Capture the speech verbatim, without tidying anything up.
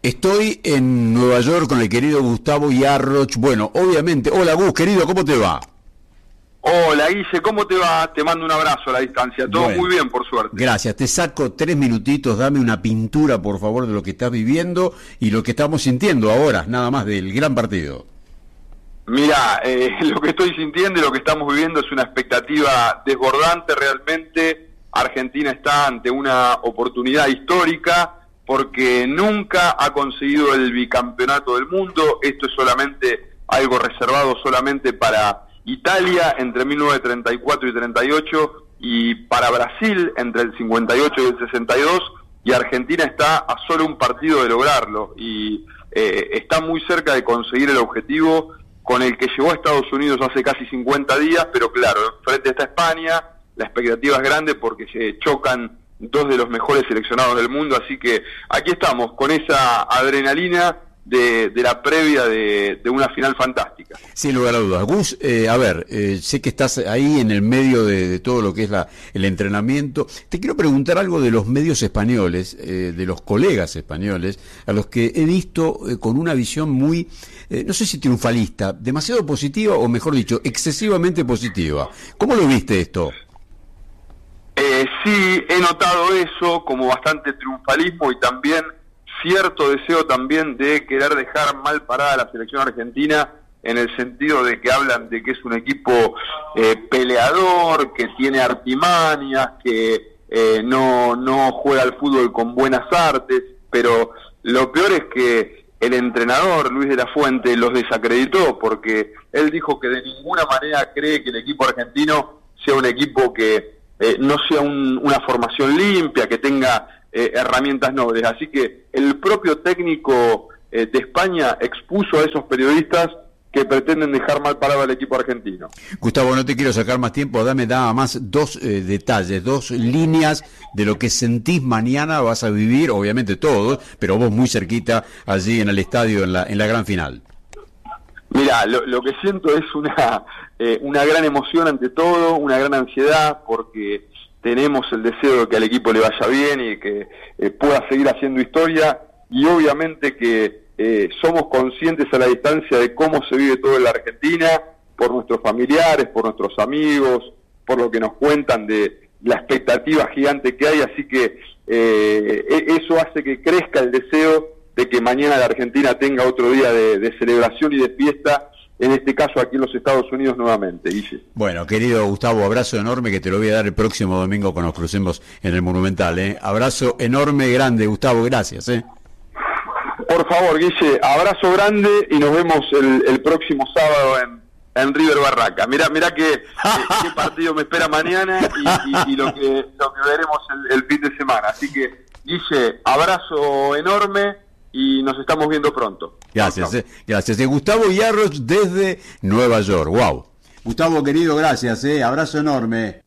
Estoy en Nueva York con el querido Gustavo Yarroch. Bueno, obviamente, hola Gus, querido, ¿cómo te va? Hola Guille, ¿cómo te va? Te mando un abrazo a la distancia, todo Bueno, muy bien por suerte. Gracias, te saco tres minutitos, dame una pintura por favor de lo que estás viviendo y lo que estamos sintiendo ahora, nada más del gran partido. Mirá, eh, lo que estoy sintiendo y lo que estamos viviendo es una expectativa desbordante realmente. Argentina está ante una oportunidad histórica porque nunca ha conseguido el bicampeonato del mundo. Esto es solamente algo reservado solamente para Italia entre mil novecientos treinta y cuatro y treinta y ocho, y para Brasil entre el cincuenta y ocho y el sesenta y dos, y Argentina está a solo un partido de lograrlo, y eh, está muy cerca de conseguir el objetivo con el que llegó a Estados Unidos hace casi cincuenta días, pero claro, frente está España, la expectativa es grande porque se chocan dos de los mejores seleccionados del mundo, así que aquí estamos con esa adrenalina De, de la previa de, de una final fantástica. Sin lugar a dudas. Gus, eh, a ver, eh, sé que estás ahí en el medio de, de todo lo que es la, el entrenamiento. Te quiero preguntar algo de los medios españoles, eh, de los colegas españoles, a los que he visto eh, con una visión muy, eh, no sé si triunfalista, demasiado positiva o mejor dicho, excesivamente positiva. ¿Cómo lo viste esto? Eh, sí, he notado eso como bastante triunfalismo y también cierto deseo también de querer dejar mal parada a la selección argentina, en el sentido de que hablan de que es un equipo eh, peleador, que tiene artimañas, que eh, no, no juega al fútbol con buenas artes, pero lo peor es que el entrenador, Luis de la Fuente, los desacreditó, porque él dijo que de ninguna manera cree que el equipo argentino sea un equipo que eh, no sea un, una formación limpia, que tenga Eh, herramientas nobles, así que el propio técnico eh, de España expuso a esos periodistas que pretenden dejar mal parado al equipo argentino. Gustavo, no te quiero sacar más tiempo, dame nada más dos eh, detalles, dos líneas de lo que sentís mañana vas a vivir, obviamente todos, pero vos muy cerquita allí en el estadio en la, en la gran final. Mira, lo, lo que siento es una, eh, una gran emoción ante todo, una gran ansiedad, porque tenemos el deseo de que al equipo le vaya bien y que eh, pueda seguir haciendo historia, y obviamente que eh, somos conscientes a la distancia de cómo se vive todo en la Argentina, por nuestros familiares, por nuestros amigos, por lo que nos cuentan de la expectativa gigante que hay, así que eh, eso hace que crezca el deseo de que mañana la Argentina tenga otro día de, de celebración y de fiesta, en este caso aquí en los Estados Unidos nuevamente, Guille. Bueno, querido Gustavo, abrazo enorme que te lo voy a dar el próximo domingo cuando nos crucemos en el Monumental, ¿eh? Abrazo enorme, grande, Gustavo, gracias, ¿eh? Por favor, Guille, abrazo grande y nos vemos el, el próximo sábado en, en River Barraca. Mirá, mirá que, eh, qué partido me espera mañana y, y, y lo que lo que veremos el, el fin de semana. Así que, Guille, abrazo enorme y nos estamos viendo pronto. Gracias, eh, gracias. De Gustavo Yarroch desde Nueva York. Wow. Gustavo, querido, gracias, eh. Abrazo enorme.